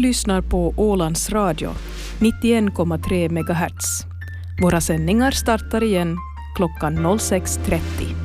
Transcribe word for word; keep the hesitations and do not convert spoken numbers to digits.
lyssnar på Ålands Radio, nittioen komma tre megahertz. Våra sändningar startar igen klockan sex trettio.